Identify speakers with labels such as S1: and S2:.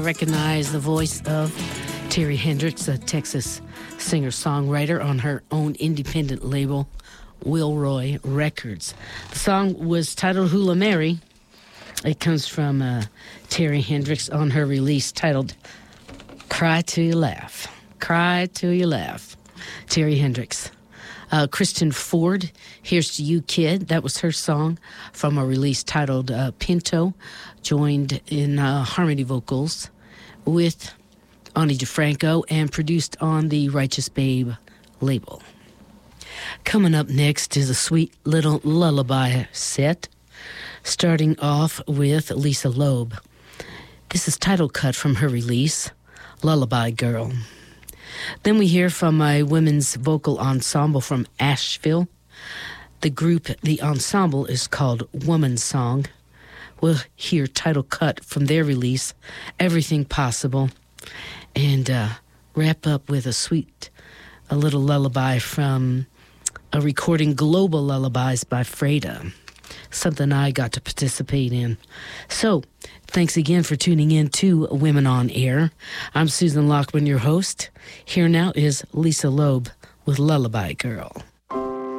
S1: recognize the voice of Terri Hendrix, a Texas singer-songwriter on her own independent label, Wilroy Records. The song was titled Hula Mary. It comes from Terri Hendrix on her release titled Cry Till You Laugh. Cry Till You Laugh. Terri Hendrix. Kristen Ford, Here's to You, Kid. That was her song from a release titled Pinto, joined in harmony vocals with Ani DeFranco and produced on the Righteous Babe label. Coming up next is a sweet little lullaby set, starting off with Lisa Loeb. This is title cut from her release, Lullaby Girl. Then we hear from a women's vocal ensemble from Asheville. The ensemble is called Woman Song. We'll hear title cut from their release, Everything Possible, and wrap up with a little lullaby from a recording, Global Lullabies by Freda, something I got to participate in. So, thanks again for tuning in to Women on Air. I'm Susan Lockman, your host. Here now is Lisa Loeb with Lullaby Girl.